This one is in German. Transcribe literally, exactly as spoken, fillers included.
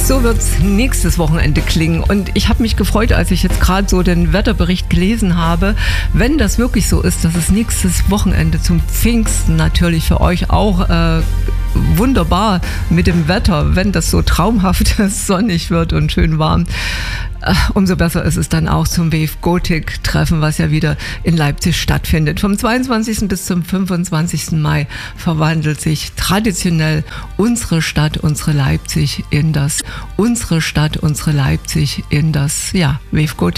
So wird's nächstes Wochenende klingen. Und ich habe mich gefreut, als ich jetzt gerade so den Wetterbericht gelesen habe, wenn das wirklich so ist, dass es nächstes Wochenende zum Pfingsten natürlich für euch auch äh, wunderbar mit dem Wetter, wenn das so traumhaft sonnig wird und schön warm, äh, umso besser ist es dann auch zum Wave Gothic Treffen, was ja wieder in Leipzig stattfindet. Vom zweiundzwanzigsten bis zum fünfundzwanzigsten Mai verwandelt sich traditionell unsere Stadt, unsere Leipzig in das, unsere Stadt, unsere Leipzig in das, ja, Wave Gothic